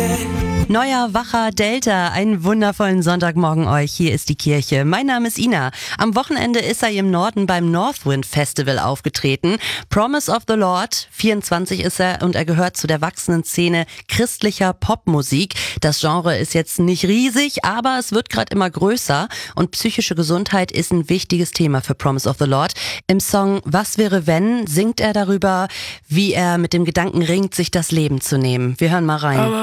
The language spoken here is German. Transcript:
Neuer, wacher Delta, einen wundervollen Sonntagmorgen euch. Hier ist die Kirche. Mein Name ist Ina. Am Wochenende ist er im Norden beim Northwind Festival aufgetreten. Promise of the Lord, 24 ist er und er gehört zu der wachsenden Szene christlicher Popmusik. Das Genre ist jetzt nicht riesig, aber es wird gerade immer größer und psychische Gesundheit ist ein wichtiges Thema für Promise of the Lord. Im Song Was wäre wenn singt er darüber, wie er mit dem Gedanken ringt, sich das Leben zu nehmen. Wir hören mal rein.